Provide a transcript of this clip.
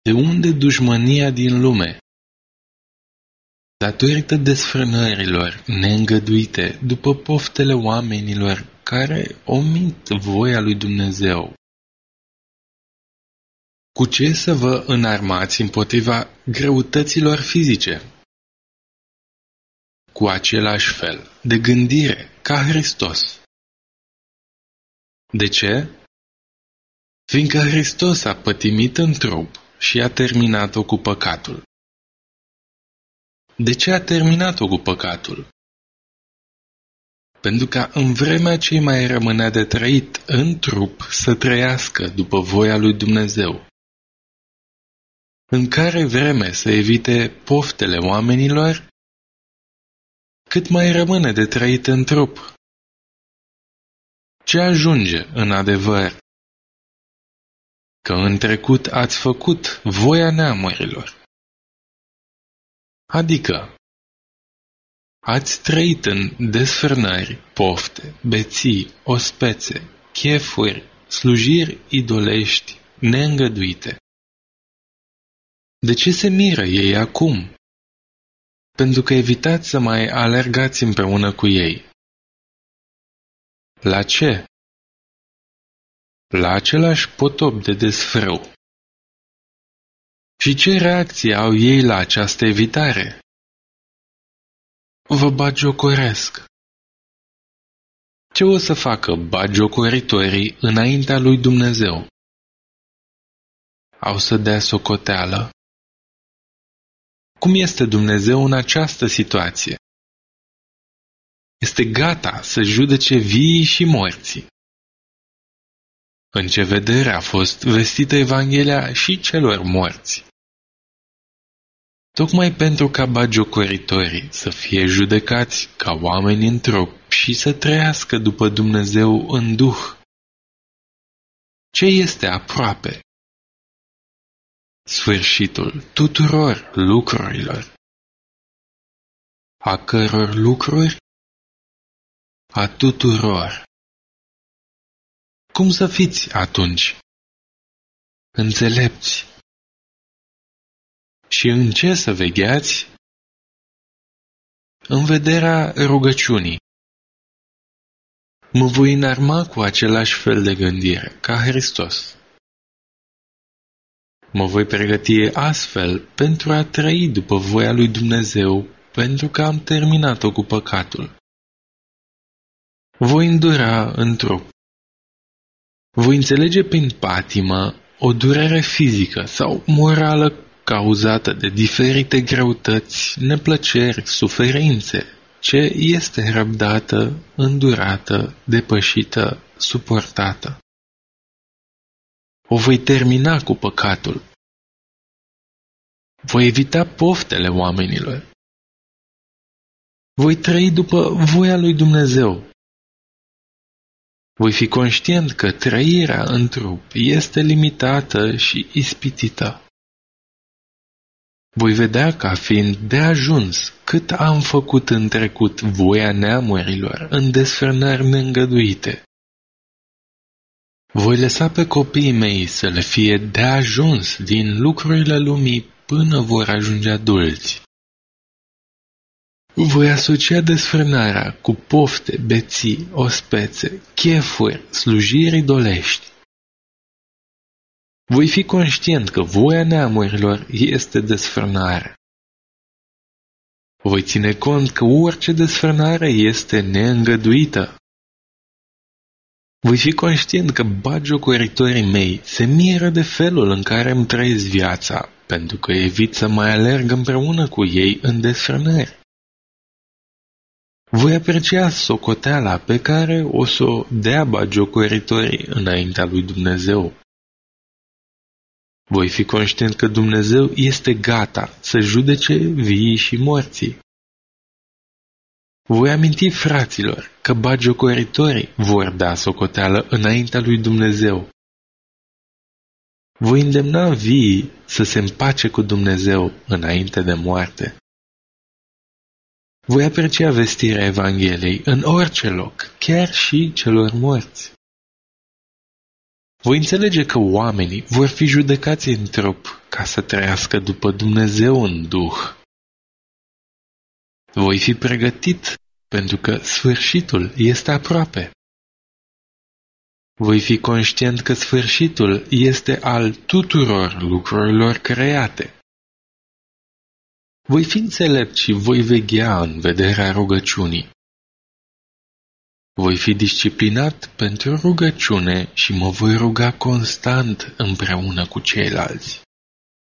De unde dușmânia din lume? Datorită desfrânărilor neîngăduite după poftele oamenilor care omit voia lui Dumnezeu. Cu ce să vă înarmați împotriva greutăților fizice? Cu același fel de gândire ca Hristos. De ce? Fiindcă Hristos a pătimit în trup și a terminat-o cu păcatul. De ce a terminat-o cu păcatul? Pentru ca în vremea ce mai rămânea de trăit în trup să trăiască după voia lui Dumnezeu. În care vreme să evite poftele oamenilor? Cât mai rămâne de trăit în trup? Ce ajunge în adevăr? Că în trecut ați făcut voia neamurilor. Adică, ați trăit în desfrânări, pofte, beții, ospețe, chefuri, slujiri idolești, neîngăduite. De ce se miră ei acum? Pentru că evitați să mai alergați împreună cu ei. La ce? La același potop de desfrâu. Și ce reacție au ei la această evitare? Vă bagiocoresc. Ce o să facă bagiocoritorii înaintea lui Dumnezeu? Au să dea socoteală? Cum este Dumnezeu în această situație? Este gata să judece viii și morții. În ce vedere a fost vestită Evanghelia și celor morți. Tocmai pentru ca bagiocoritorii să fie judecați ca oameni în trup și să trăiască după Dumnezeu în duh. Ce este aproape? Sfârșitul tuturor lucrurilor. A căror lucruri? A tuturor. Cum să fiți atunci? Înțelepți. Și în ce să vegheați? În vederea rugăciunii. Mă voi înarma cu același fel de gândire ca Hristos. Mă voi pregăti astfel pentru a trăi după voia lui Dumnezeu, pentru că am terminat-o cu păcatul. Voi îndura în trup. Voi înțelege prin patimă o durere fizică sau morală cauzată de diferite greutăți, neplăceri, suferințe, ce este răbdată, îndurată, depășită, suportată. O voi termina cu păcatul. Voi evita poftele oamenilor. Voi trăi după voia lui Dumnezeu. Voi fi conștient că trăirea în trup este limitată și ispitită. Voi vedea ca fiind de ajuns cât am făcut în trecut voia neamurilor în desfrânări neîngăduite. Voi lăsa pe copiii mei să le fie de ajuns din lucrurile lumii până vor ajunge adulți. Voi asocia desfrânarea cu pofte, beții, ospețe, chefuri, slujiri idolești. Voi fi conștient că voia neamurilor este desfrânare. Voi ține cont că orice desfrânare este neîngăduită. Voi fi conștient că bagiocoritorii mei se miră de felul în care îmi trăiesc viața, pentru că evit să mai alerg împreună cu ei în desfrânări. Voi aprecia socoteala pe care o să o dea bagiocoritorii înaintea lui Dumnezeu. Voi fi conștient că Dumnezeu este gata să judece viii și morții. Voi aminti fraților că bagiocoritorii vor da socoteală înaintea lui Dumnezeu. Voi îndemna viii să se împace cu Dumnezeu înainte de moarte. Voi aprecia vestirea Evangheliei în orice loc, chiar și celor morți. Voi înțelege că oamenii vor fi judecați în trup ca să trăiască după Dumnezeu în duh. Voi fi pregătit pentru că sfârșitul este aproape. Voi fi conștient că sfârșitul este al tuturor lucrurilor create. Voi fi înțelept și voi veghea în vederea rugăciunii. Voi fi disciplinat pentru rugăciune și mă voi ruga constant împreună cu ceilalți.